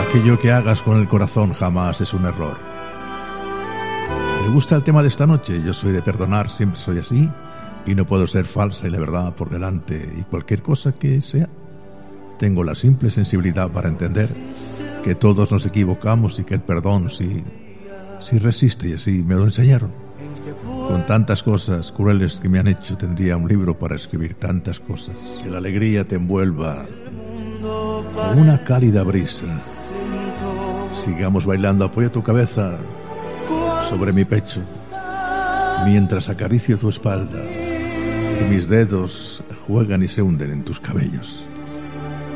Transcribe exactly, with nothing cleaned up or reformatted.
Aquello que hagas con el corazón jamás es un error. Me gusta el tema de esta noche. Yo soy de perdonar, siempre soy así, y no puedo ser falsa y la verdad por delante. Y cualquier cosa que sea, tengo la simple sensibilidad para entender que todos nos equivocamos y que el perdón sí, sí resiste, y así me lo enseñaron. Con tantas cosas crueles que me han hecho, tendría un libro para escribir tantas cosas. Que la alegría te envuelva con una cálida brisa. Sigamos bailando, apoya tu cabeza sobre mi pecho mientras acaricio tu espalda y mis dedos juegan y se hunden en tus cabellos.